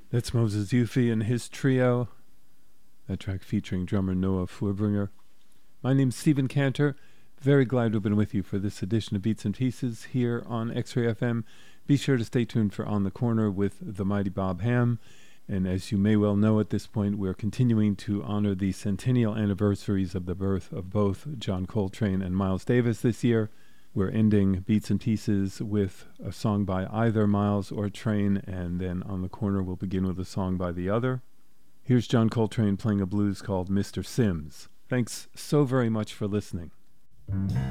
That's Moses Yufi and his trio. That track featuring drummer Noah Furbringer. My name's Stephen Cantor. Very glad to have been with you for this edition of Beats and Pieces here on X-Ray FM. Be sure to stay tuned for On the Corner with the mighty Bob Ham. And as you may well know at this point, we're continuing to honor the centennial anniversaries of the birth of both John Coltrane and Miles Davis this year. We're ending Beats and Pieces with a song by either Miles or Train, and then On the Corner we'll begin with a song by the other. Here's John Coltrane playing a blues called Mr. Sims. Thanks so very much for listening.